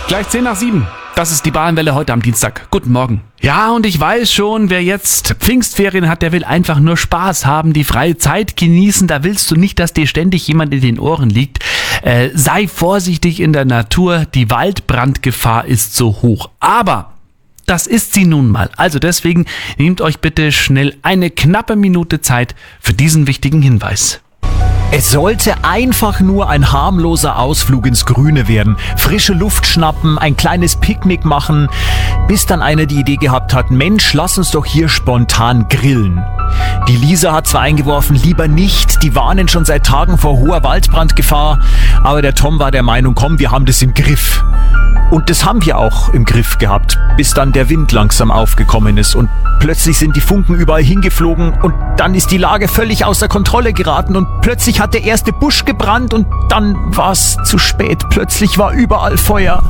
Gleich 6:10. Das ist die Bayernwelle heute am Dienstag. Guten Morgen. Ja, und ich weiß schon, wer jetzt Pfingstferien hat, der will einfach nur Spaß haben, die freie Zeit genießen. Da willst du nicht, dass dir ständig jemand in den Ohren liegt. Sei vorsichtig in der Natur. Die Waldbrandgefahr ist so hoch. Aber das ist sie nun mal. Also deswegen nehmt euch bitte schnell eine knappe Minute Zeit für diesen wichtigen Hinweis. Es sollte einfach nur ein harmloser Ausflug ins Grüne werden. Frische Luft schnappen, ein kleines Picknick machen, bis dann einer die Idee gehabt hat, Mensch, lass uns doch hier spontan grillen. Die Lisa hat zwar eingeworfen, lieber nicht, die warnen schon seit Tagen vor hoher Waldbrandgefahr, aber der Tom war der Meinung, komm, wir haben das im Griff. Und das haben wir auch im Griff gehabt, bis dann der Wind langsam aufgekommen ist und plötzlich sind die Funken überall hingeflogen und dann ist die Lage völlig außer Kontrolle geraten und plötzlich hat der erste Busch gebrannt und dann war es zu spät. Plötzlich war überall Feuer.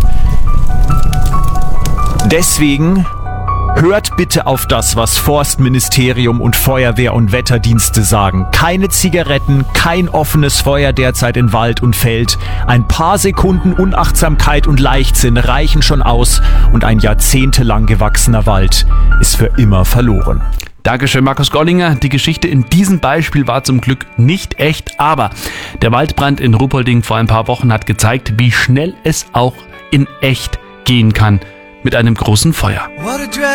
Deswegen hört bitte auf das, was Forstministerium und Feuerwehr und Wetterdienste sagen. Keine Zigaretten, kein offenes Feuer derzeit in Wald und Feld. Ein paar Sekunden Unachtsamkeit und Leichtsinn reichen schon aus und ein jahrzehntelang gewachsener Wald ist für immer verloren. Dankeschön, Markus Gollinger. Die Geschichte in diesem Beispiel war zum Glück nicht echt, aber der Waldbrand in Ruppolding vor ein paar Wochen hat gezeigt, wie schnell es auch in echt gehen kann mit einem großen Feuer.